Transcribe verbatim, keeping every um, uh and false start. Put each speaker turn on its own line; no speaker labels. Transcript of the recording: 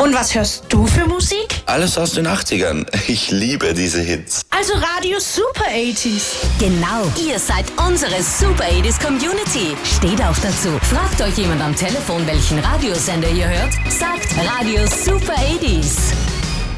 Und was hörst du für Musik?
Alles aus den achtzigern. Ich liebe diese Hits.
Also Radio Super achtziger.
Genau, ihr seid unsere Super achtziger Community. Steht auch dazu. Fragt euch jemand am Telefon, welchen Radiosender ihr hört? Sagt Radio Super achtziger.